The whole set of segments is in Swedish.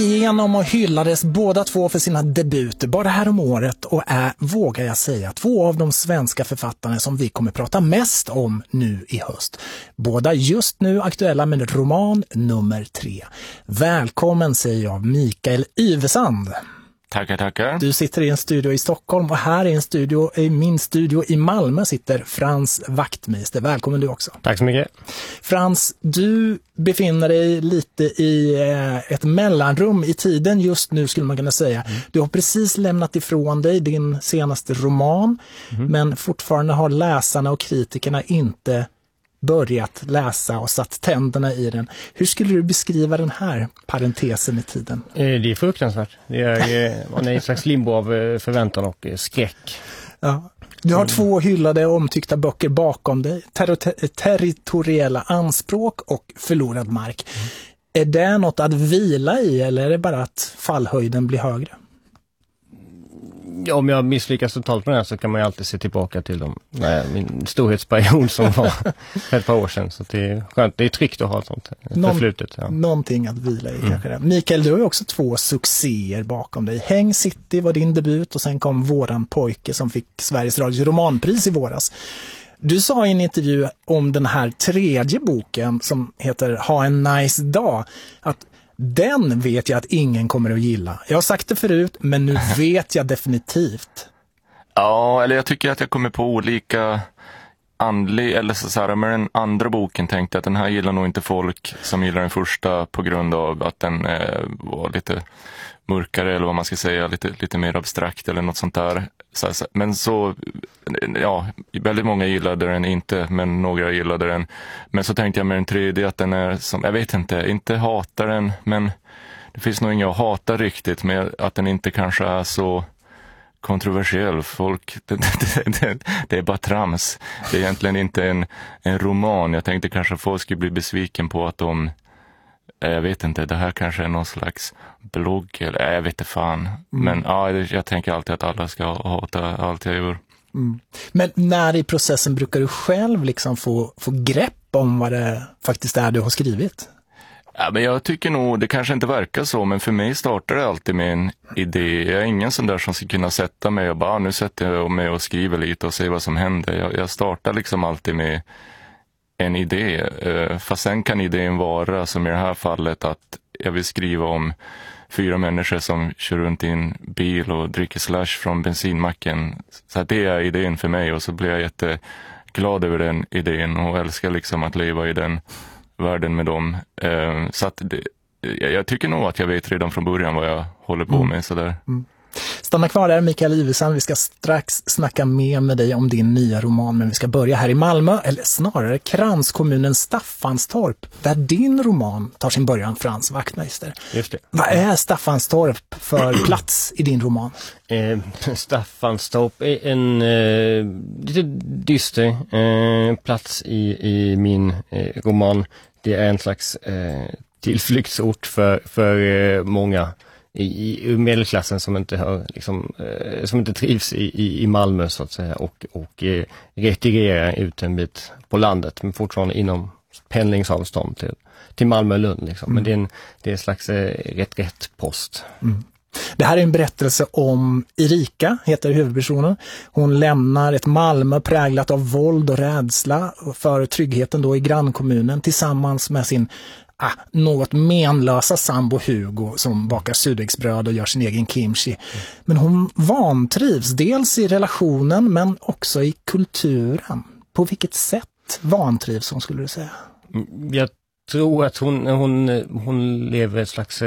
Igenom och hyllades båda två för sina debuter bara här om året och är, vågar jag säga, två av de svenska författarna som vi kommer prata mest om nu i höst. Båda just nu aktuella med roman nummer 3. Välkommen säger jag, Mikael Yvesand. Tackar. Du sitter i en studio i Stockholm och här i min studio i Malmö sitter Frans Wachtmeister. Välkommen du också. Tack så mycket. Frans, du befinner dig lite i ett mellanrum i tiden just nu skulle man kunna säga. Du har precis lämnat ifrån dig din senaste roman men fortfarande har läsarna och kritikerna inte börjat läsa och satt tänderna i den. Hur skulle du beskriva den här parentesen i tiden? Det är fruktansvärt. Det är en slags limbo av förväntan och skräck. Ja. Du har två hyllade och omtyckta böcker bakom dig. Territoriella anspråk och Förlorad mark. Är det något att vila i eller är det bara att fallhöjden blir högre? Om jag misslyckas totalt med det här så kan man ju alltid se tillbaka till min storhetsperiod som var för ett par år sedan. Så det är skönt, det är tryggt att ha ett sånt förflutet. Ja. Någonting att vila i kanske det. Mikael, du har ju också två succéer bakom dig. Häng City var din debut och sen kom Våran pojke som fick Sveriges Radios romanpris i våras. Du sa i en intervju om den här tredje boken som heter Ha en nice dag att den vet jag att ingen kommer att gilla. Jag har sagt det förut, men nu vet jag definitivt. Ja, eller jag tycker att jag kommer på olika eller så här, med den andra boken tänkte jag att den här gillar nog inte folk som gillar den första på grund av att den var lite mörkare eller vad man ska säga, lite mer abstrakt eller något sånt där. Men så, ja, väldigt många gillade den inte, men några gillade den. Men så tänkte jag med den tredje att den är som, jag vet inte hatar den, men det finns nog inget att hata riktigt med att den inte kanske är så kontroversiell. Folk, det är bara trams. Det är egentligen inte en roman. Jag tänkte kanske att folk skulle bli besviken på att jag vet inte, det här kanske är någon slags blogg eller jag vet inte fan. Men ja, jag tänker alltid att alla ska hata allt jag gör. Men när i processen brukar du själv liksom få grepp om vad det faktiskt är du har skrivit? Ja, men jag tycker nog, det kanske inte verkar så, men för mig startar det alltid med en idé. Jag är ingen sån där som ska kunna sätta mig och bara, nu sätter jag mig och skriver lite och ser vad som händer. Jag startar liksom alltid med en idé, fast sen kan idén vara som i det här fallet att jag vill skriva om 4 människor som kör runt i en bil och dricker slush från bensinmacken. Så det är idén för mig och så blir jag jätteglad över den idén och älskar liksom att leva i den världen med dem. Så att jag tycker nog att jag vet redan från början vad jag håller på med sådär. Stanna kvar där Mikael Yvesand, vi ska strax snacka mer med dig om din nya roman, men vi ska börja här i Malmö, eller snarare kranskommunen Staffanstorp, där din roman tar sin början, Frans Wachtmeister. Just det. Vad är Staffanstorp för plats i din roman? Staffanstorp är en lite dyster plats i min roman. Det är en slags tillflyktsort för många i medelklassen som inte har som inte trivs i Malmö så att säga och retirerar ut en bit på landet men fortfarande inom pendlingsavstånd till Malmö och Lund liksom. Men det är en slags rätt post. Det här är en berättelse om Erika, heter huvudpersonen. Hon lämnar ett Malmö präglat av våld och rädsla för tryggheten då i grannkommunen tillsammans med sin något menlösa sambo Hugo som bakar surdegsbröd och gör sin egen kimchi. Men hon vantrivs dels i relationen men också i kulturen. På vilket sätt vantrivs hon, skulle du säga? Jag tror att hon lever ett slags...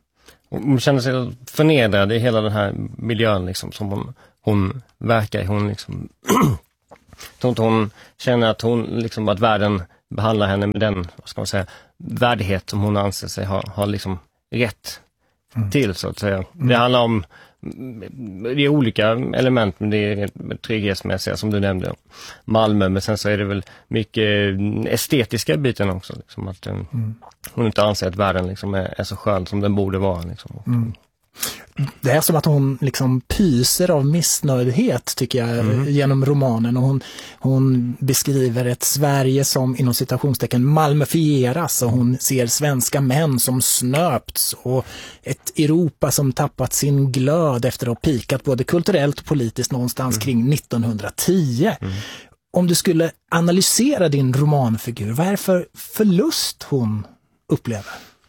Hon känner sig förnedrad i hela den här miljön liksom, som hon verkar i. Hon känner att att världen behandlar henne med den, vad ska man säga, värdighet som hon anser sig ha liksom rätt till så att säga. Det handlar om det är olika element, men det är trygghetsmässiga som du nämnde Malmö, men sen så är det väl mycket estetiska biten också liksom, att hon inte anser att världen liksom är så skön som den borde vara liksom. det är som att hon liksom pyser av missnöjdhet, tycker jag, genom romanen. Och hon beskriver ett Sverige som inom citationstecken malmöfieras, och hon ser svenska män som snöpts och ett Europa som tappat sin glöd efter att ha pikat både kulturellt och politiskt någonstans kring 1910. Om du skulle analysera din romanfigur, vad är det för förlust hon upplever?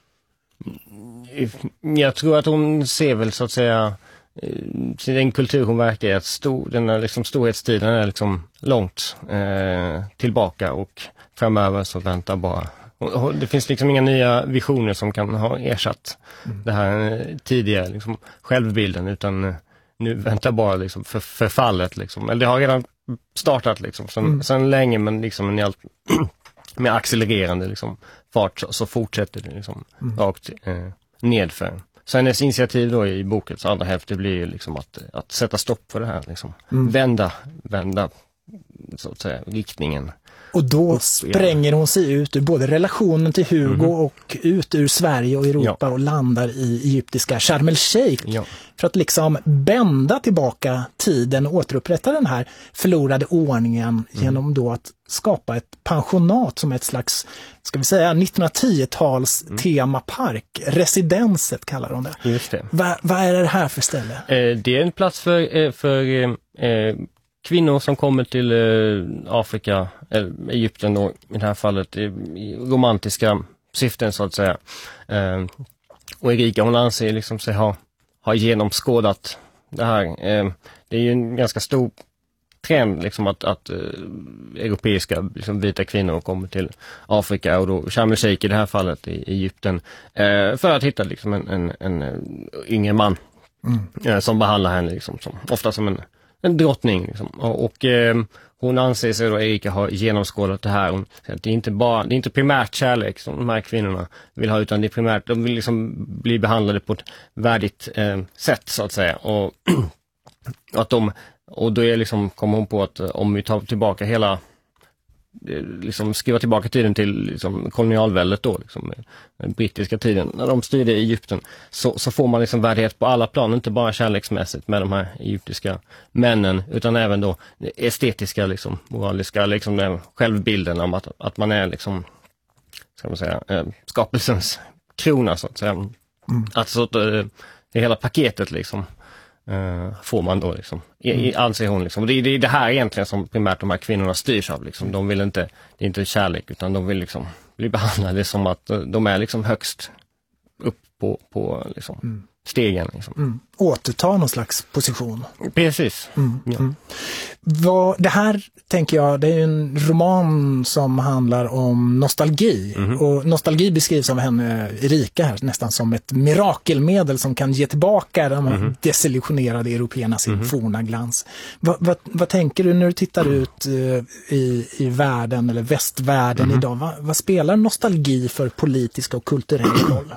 Jag tror att hon ser väl så att säga den kultur hon verkar i, att den här liksom storhetstiden är liksom långt tillbaka, och framöver så väntar bara. Och det finns liksom inga nya visioner som kan ha ersatt det här tidigare liksom självbilden, utan nu väntar bara liksom förfallet liksom. Eller det har redan startat liksom sen länge, men liksom i allt med accelererande liksom fart så fortsätter det liksom rakt nedför. Så hennes initiativ då i bokens andra hälft, det blir liksom att sätta stopp för det här liksom. Vända så att säga riktningen. Och då spränger hon sig ut ur både relationen till Hugo och ut ur Sverige och Europa och landar i egyptiska Sharm el-Sheikh för att liksom bända tillbaka tiden och återupprätta den här förlorade ordningen genom då att skapa ett pensionat som är ett slags, ska vi säga, 1910-tals temapark. Residenset kallar de det. Just det. Vad är det här för ställe? Det är en plats för kvinnor som kommer till Afrika, eller Egypten då, i det här fallet, i romantiska syften så att säga. Och Erika, hon anser liksom sig ha genomskådat det här. Det är ju en ganska stor trend liksom att europeiska liksom, vita kvinnor kommer till Afrika, och då Sharm el-Sheikh i det här fallet i Egypten, för att hitta liksom en yngre man som behandlar henne liksom, ofta som en drottning liksom. Och hon anser sig då, Erika, har genomskådat det här. Hon säger att det är inte primärt kärlek som de här kvinnorna vill ha, utan det är primärt, de vill liksom bli behandlade på ett värdigt sätt så att säga. Och och då är liksom, kommer hon på att om vi tar tillbaka hela, liksom skriva tillbaka tiden till liksom kolonialväldet då, liksom, den brittiska tiden, när de styrde i Egypten, så får man liksom värdighet på alla plan, inte bara kärleksmässigt med de här egyptiska männen, utan även då estetiska, liksom, moraliska, liksom den självbilden om att man är liksom, ska man säga, skapelsens krona så att säga. Alltså det hela paketet liksom. Får man då liksom, anser hon liksom. Det är det här egentligen som primärt de här kvinnorna styrs av liksom. De vill inte, det är inte kärlek, utan de vill liksom bli behandlade som att de är liksom högst upp på liksom stegen liksom. Återta någon slags position. Precis. Det här, tänker jag, det är en roman som handlar om nostalgi. Och nostalgi beskrivs av henne, Erika här, nästan som ett mirakelmedel som kan ge tillbaka de här desillusionerade européerna sin forna glans. Vad tänker du när du tittar ut i världen eller västvärlden idag? Vad spelar nostalgi för politiska och kulturella roll?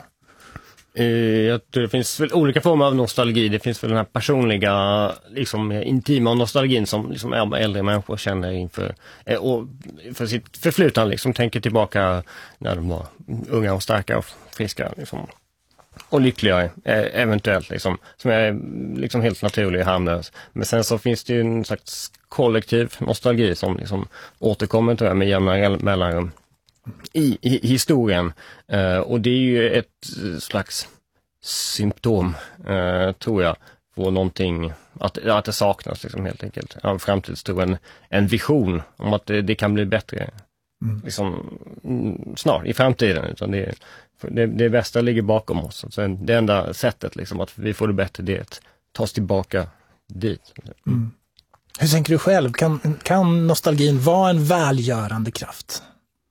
Jag tror det finns väl olika former av nostalgi. Det finns väl den här personliga, liksom intima nostalgin som liksom äldre människor känner inför och för sitt förflutna, liksom tänker tillbaka när de var unga och starka och friska liksom, och lyckliga eventuellt liksom, som är liksom helt naturlig och harmlös. Men sen så finns det ju en slags kollektiv nostalgi som liksom återkommer, tror jag, med jämna mellanrum i historien, och det är ju ett slags symptom, tror jag, på någonting, att det saknas liksom, helt enkelt, en framtidstro, en vision om att det kan bli bättre liksom, snart i framtiden, utan det bästa ligger bakom oss. Alltså, det enda sättet liksom, att vi får det bättre, det är att ta oss tillbaka dit. Hur tänker du själv? Kan nostalgin vara en välgörande kraft?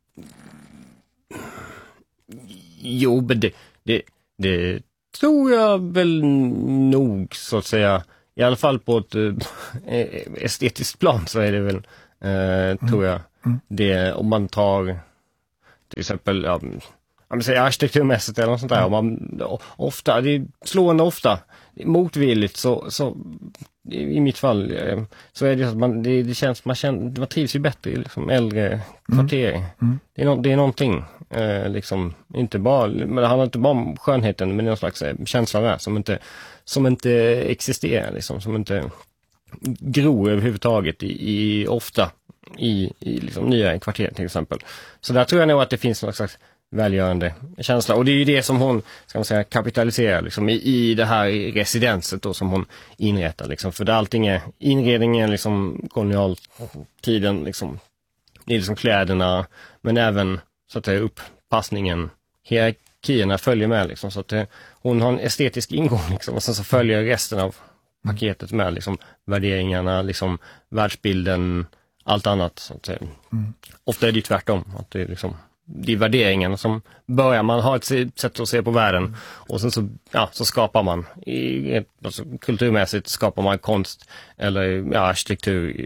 Jo, men det tror jag väl nog, så att säga. I alla fall på ett estetiskt plan så är det väl, tror jag. Det, om man tar till exempel, arkitekturmässigt eller något sånt där. Ofta, det är slående ofta, motvilligt så i mitt fall så är det att det känns, man trivs ju bättre i liksom äldre kvarter. Det är någonting liksom inte bara, men det handlar inte bara om skönheten, men någon slags känsla där som inte existerar liksom, som inte gror överhuvudtaget ofta i liksom nya kvarter till exempel. Så där tror jag nog att det finns någon slags välgörande känsla, och det är ju det som hon, ska man säga, kapitaliserar liksom i det här residenset då som hon inrättar liksom, för det allting är inredningen liksom, kolonialtiden liksom, det är liksom kläderna, men även så att säga upppassningen, hierarkierna följer med liksom, så att hon har en estetisk ingång liksom, och sen så följer resten av paketet med liksom, värderingarna, liksom, världsbilden, allt annat så att säga. Ofta är det ju tvärtom, att det är liksom de värderingarna som börjar, man har ett sätt att se på världen, och sen så skapar man alltså, kulturmässigt skapar man konst eller arkitektur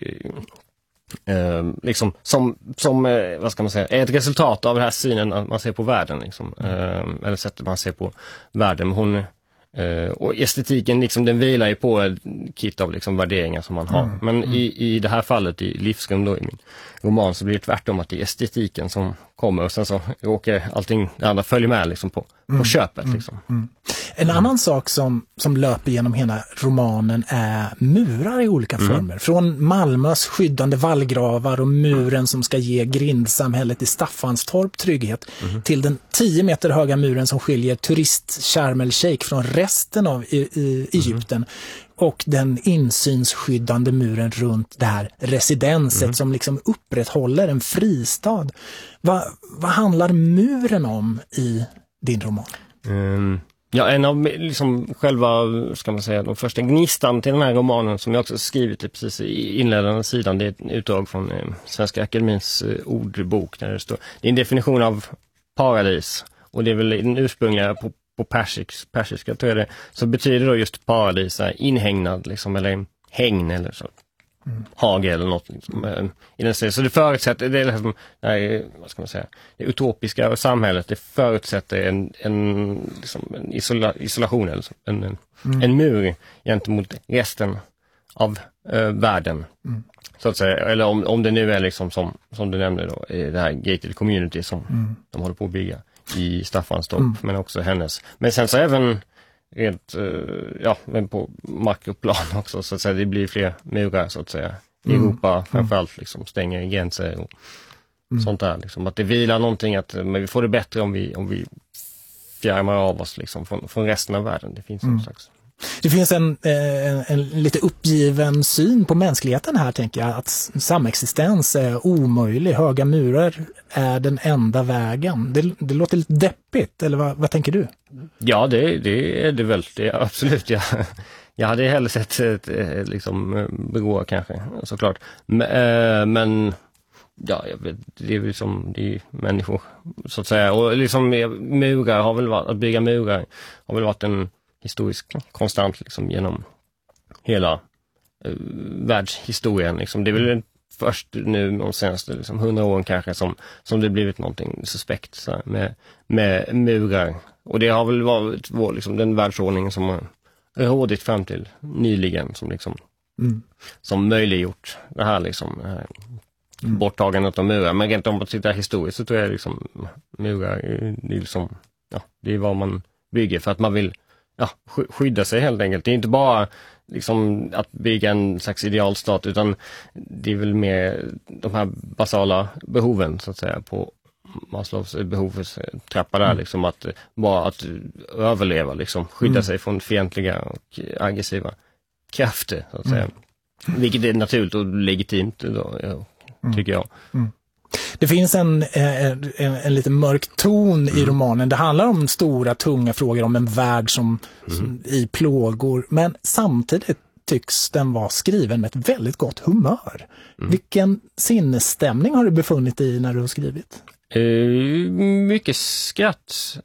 liksom som vad ska man säga, är ett resultat av den här synen man ser på världen liksom, eller sättet man ser på världen. Och estetiken liksom, den vilar ju på ett kit av liksom värderingar som man har. Men i det här fallet i Livsrum då, i min roman, så blir det tvärtom, att det är estetiken som kommer, och sen så råkar allting det andra följer med liksom på köpet liksom. En annan sak som löper genom hela romanen är murar i olika former. Från Malmös skyddande vallgravar och muren som ska ge grindsamhället i Staffanstorp trygghet, till den 10 meter höga muren som skiljer turist Sharm el-Sheikh från resten av Egypten, och den insynsskyddande muren runt det här residenset som liksom upprätthåller en fristad. Vad handlar muren om i din roman? Ja, en av liksom själva, ska man säga, de första gnistan till den här romanen, som jag också skrivit precis i inledande sidan, det är ett utdrag från Svenska Akademins ordbok, där det står, det är en definition av paradis, och det är väl den ursprungliga på persiska tror jag det, så betyder då just paradis inhägnad liksom, eller hägn eller så. Hage eller något liksom, i den serien. Så det förutsätter, det är liksom, vad ska man säga, det utopiska samhället, det förutsätter en isolation, eller en mur gentemot resten av världen, så att säga. Eller om det nu är liksom som du nämnde då, det här gated community som de håller på att bygga i Staffanstorp, men också hennes. Men sen så även rent, men på makroplan också, så att säga, det blir fler murar så att säga. I Europa framförallt liksom stänger gränser och sånt där liksom. Att det vilar någonting, att men vi får det bättre om vi fjärmar av oss liksom från resten av världen. Det finns någon slags. Det finns en lite uppgiven syn på mänskligheten här, tänker jag, att samexistens är omöjlig, höga murar är den enda vägen. Det låter lite deppigt, eller vad tänker du? Ja, det är det väl, det är absolut. Jag hade hellre sett liksom begå kanske, såklart. Men ja, jag vet, det är liksom, det är människor så att säga, och liksom murar har väl varit, att bygga murar har väl varit en historisk konstant liksom genom hela världshistorien liksom. Det är väl först nu de senaste liksom 100 åren kanske som det blivit någonting suspekt så här, med murar, och det har väl varit liksom den världsordningen som har rådit fram till nyligen som liksom som möjliggjort det här liksom borttagandet av murar. Men rent om att titta historiskt så tror jag liksom murar det är liksom, det är vad man bygger för att man vill skydda sig helt enkelt. Det är inte bara liksom att bygga en slags idealstat, utan det är väl mer de här basala behoven så att säga på Maslows behovstrappa där liksom, att överleva liksom, skydda sig från fientliga och aggressiva krafter så att säga. Vilket är naturligt och legitimt då, tycker jag. Det finns en lite mörk ton i romanen. Det handlar om stora, tunga frågor om en värld som i plågor. Men samtidigt tycks den vara skriven med ett väldigt gott humör. Vilken sinnesstämning har du befunnit i när du har skrivit? Mycket skratt.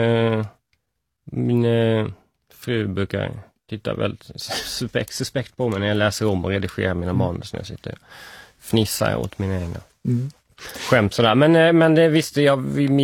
Min fru brukar titta väldigt suspekt på mig när jag läser om och redigerar mina manus, när jag sitter och fnissar åt mina egna skämt sådär. Men det visste jag,